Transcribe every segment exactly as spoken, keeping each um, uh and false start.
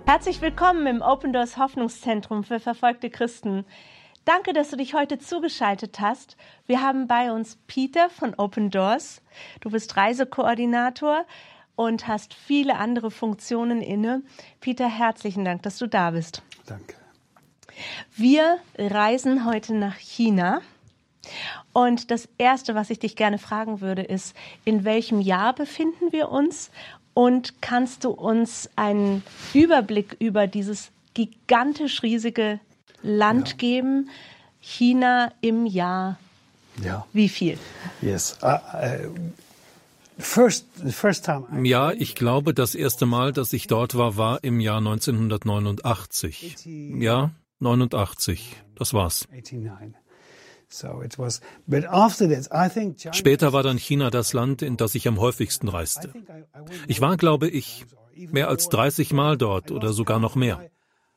Herzlich willkommen im Open Doors Hoffnungszentrum für verfolgte Christen. Danke, dass du dich heute zugeschaltet hast. Wir haben bei uns Peter von Open Doors. Du bist Reisekoordinator und hast viele andere Funktionen inne. Peter, herzlichen Dank, dass du da bist. Danke. Wir reisen heute nach China. Und das Erste, was ich dich gerne fragen würde, ist, in welchem Jahr befinden wir uns? Und kannst du uns einen Überblick über dieses gigantisch riesige Land ja. geben? China im Jahr ja. wie viel? Yes. Uh, uh, first, the first time I ja, ich glaube, das erste Mal, dass ich dort war, war im Jahr neunzehnhundertneunundachtzig. Ja, neunundachtzig. Das war's. Später war dann China das Land, in das ich am häufigsten reiste. Ich war, glaube ich, mehr als dreißig Mal dort oder sogar noch mehr.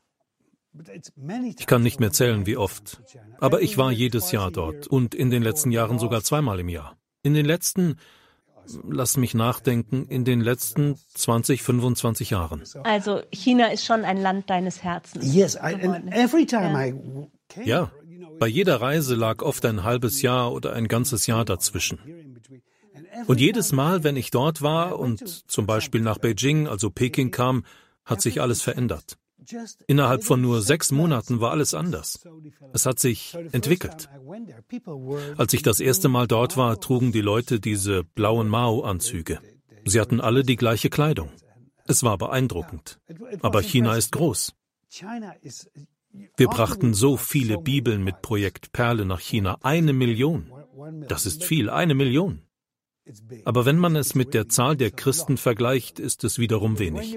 Ich kann nicht mehr zählen, wie oft. Aber ich war jedes Jahr dort und in den letzten Jahren sogar zweimal im Jahr. In den letzten, lass mich nachdenken, in den letzten zwanzig, fünfundzwanzig Jahren. Also China ist schon ein Land deines Herzens. Yes, I, and every time I came, ja. Bei jeder Reise lag oft ein halbes Jahr oder ein ganzes Jahr dazwischen. Und jedes Mal, wenn ich dort war und zum Beispiel nach Beijing, also Peking kam, hat sich alles verändert. Innerhalb von nur sechs Monaten war alles anders. Es hat sich entwickelt. Als ich das erste Mal dort war, trugen die Leute diese blauen Mao-Anzüge. Sie hatten alle die gleiche Kleidung. Es war beeindruckend. Aber China ist groß. Wir brachten so viele Bibeln mit Projekt Perle nach China. Eine Million. Das ist viel, eine Million. Aber wenn man es mit der Zahl der Christen vergleicht, ist es wiederum wenig.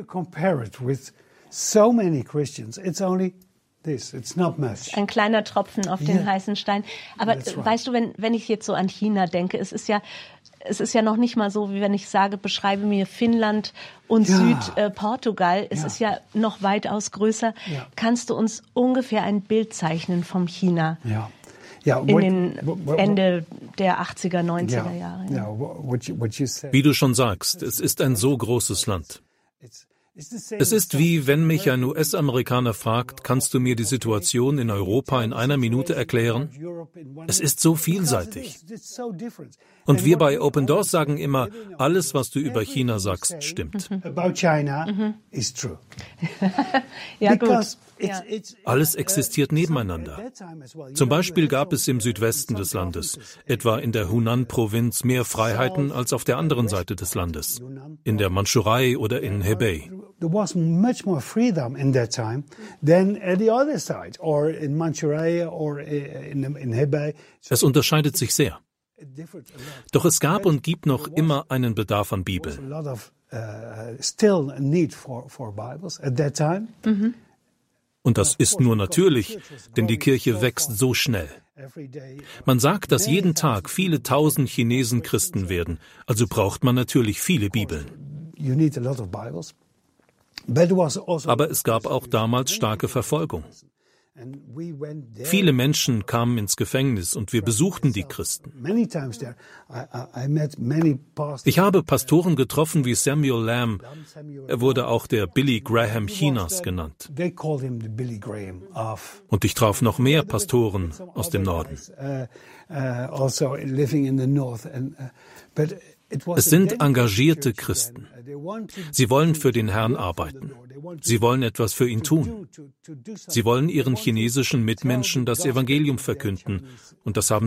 Ein kleiner Tropfen auf den heißen Stein. Aber weißt du, wenn, wenn ich jetzt so an China denke, es ist ja, es ist ja noch nicht mal so, wie wenn ich sage, beschreibe mir Finnland und ja. Südportugal. Äh, es ja. ist ja noch weitaus größer. Ja. Kannst du uns ungefähr ein Bild zeichnen vom China? Ja. Ja, in den Ende der achtziger, neunziger Jahre. Ja. Wie du schon sagst, es ist ein so großes Land. Es ist wie, wenn mich ein U S-Amerikaner fragt, kannst du mir die Situation in Europa in einer Minute erklären? Es ist so vielseitig. Und wir bei Open Doors sagen immer, alles, was du über China sagst, stimmt. Ja, gut. Ja. Alles existiert nebeneinander. Zum Beispiel gab es im Südwesten des Landes, etwa in der Hunan-Provinz, mehr Freiheiten als auf der anderen Seite des Landes, in der Mandschurei oder in Hebei. There was much more freedom in that time than at the other side, or in Manchuria or in, in Hebei. Es unterscheidet sich sehr. Doch es gab und gibt noch immer einen Bedarf an Bibeln. Und das ist nur natürlich, denn die Kirche wächst so schnell. Man sagt, dass jeden Tag viele tausend Chinesen Christen werden, also braucht man natürlich viele Bibeln. Aber es gab auch damals starke Verfolgung. Viele Menschen kamen ins Gefängnis und wir besuchten die Christen. Ich habe Pastoren getroffen wie Samuel Lamb. Er wurde auch der Billy Graham Chinas genannt. Und ich traf noch mehr Pastoren aus dem Norden. Es sind engagierte Christen. Sie wollen für den Herrn arbeiten. Sie wollen etwas für ihn tun. Sie wollen ihren chinesischen Mitmenschen das Evangelium verkünden. Und das haben